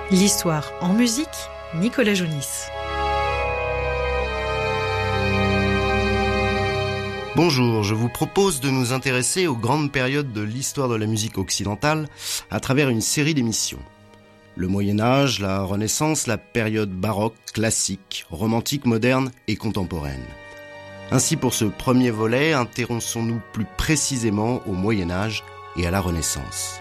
L'histoire en musique, Nicolas Jounis. Bonjour, je vous propose de nous intéresser aux grandes périodes de l'histoire de la musique occidentale à travers une série d'émissions. Le Moyen-Âge, la Renaissance, la période baroque, classique, romantique, moderne et contemporaine. Ainsi, pour ce premier volet, intéressons-nous plus précisément au Moyen-Âge et à la Renaissance.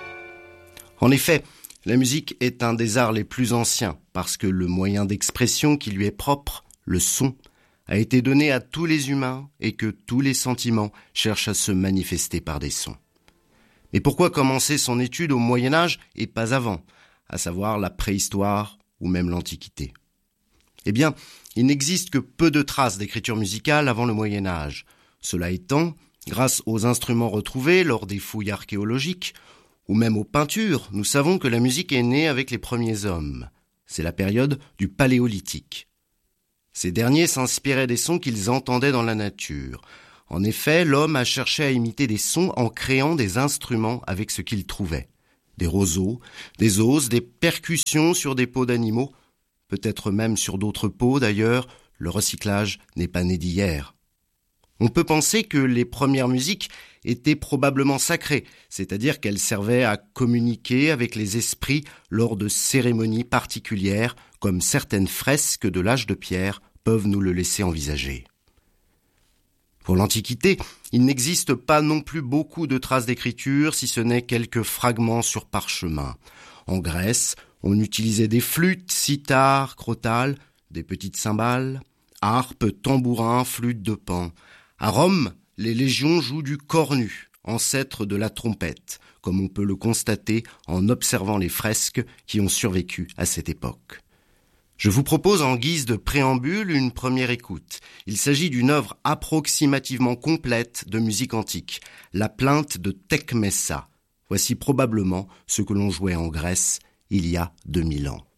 En effet, la musique est un des arts les plus anciens parce que le moyen d'expression qui lui est propre, le son, a été donné à tous les humains et que tous les sentiments cherchent à se manifester par des sons. Mais pourquoi commencer son étude au Moyen-Âge et pas avant, à savoir la préhistoire ou même l'Antiquité ? Eh bien, il n'existe que peu de traces d'écriture musicale avant le Moyen-Âge. Cela étant, grâce aux instruments retrouvés lors des fouilles archéologiques, ou même aux peintures, nous savons que la musique est née avec les premiers hommes. C'est la période du Paléolithique. Ces derniers s'inspiraient des sons qu'ils entendaient dans la nature. En effet, l'homme a cherché à imiter des sons en créant des instruments avec ce qu'il trouvait. Des roseaux, des os, des percussions sur des peaux d'animaux, peut-être même sur d'autres peaux d'ailleurs, le recyclage n'est pas né d'hier. On peut penser que les premières musiques étaient probablement sacrées, c'est-à-dire qu'elles servaient à communiquer avec les esprits lors de cérémonies particulières, comme certaines fresques de l'âge de pierre peuvent nous le laisser envisager. Pour l'Antiquité, il n'existe pas non plus beaucoup de traces d'écriture, si ce n'est quelques fragments sur parchemin. En Grèce, on utilisait des flûtes, cithars, crotales, des petites cymbales, harpes, tambourins, flûtes de pan. À Rome, les légions jouent du cornu, ancêtre de la trompette, comme on peut le constater en observant les fresques qui ont survécu à cette époque. Je vous propose en guise de préambule une première écoute. Il s'agit d'une œuvre approximativement complète de musique antique, la plainte de Tecmessa. Voici probablement ce que l'on jouait en Grèce il y a 2000 ans.